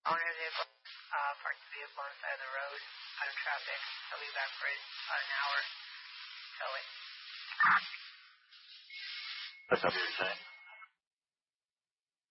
Owner of the vehicle parked the vehicle on the side of the road, out of traffic. He'll be back for about an hour towing. That's what you were saying.